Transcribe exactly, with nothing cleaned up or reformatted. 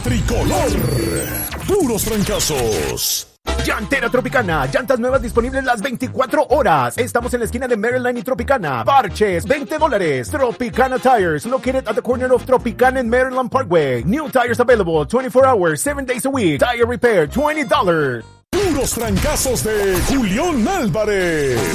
Tricolor. Puros trancazos. Llantera Tropicana, llantas nuevas disponibles las veinticuatro horas. Estamos en la esquina de Maryland y Tropicana. Parches, veinte dólares. Tropicana Tires, located at the corner of Tropicana and Maryland Parkway. New tires available twenty-four hours, seven days a week. Tire repair, twenty dollars. Puros trancazos de Julián Álvarez.